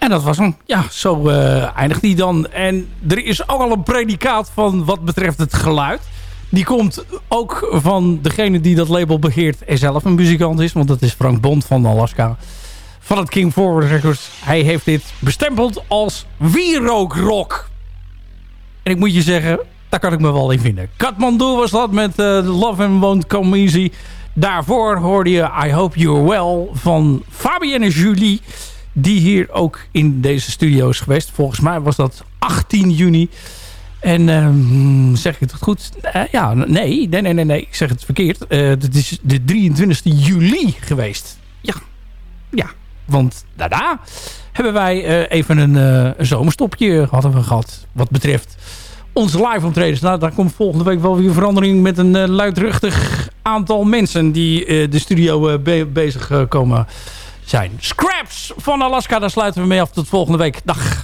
En dat was hem. Ja, zo eindigt die dan. En er is ook al een predicaat van wat betreft het geluid. Die komt ook van degene die dat label beheert en zelf een muzikant is. Want dat is Frank Bond van Alaska. Van het King Forward Records. Hij heeft dit bestempeld als wierookrock. En ik moet je zeggen, daar kan ik me wel in vinden. Kathmandu was dat met Love and Won't Come Easy. Daarvoor hoorde je I Hope You're Well van Fabienne Julie. Die hier ook in deze studio is geweest. Volgens mij was dat 18 juni. En zeg ik het goed? Nee. Ik zeg het verkeerd. Het is de 23e juli geweest. Ja. Want daarna hebben wij even een zomerstopje hadden we gehad. Wat betreft onze live optredens. Nou, daar komt volgende week wel weer verandering met een luidruchtig aantal mensen die de studio bezig komen zijn. Scraps van Alaska, daar sluiten we mee af. Tot volgende week. Dag.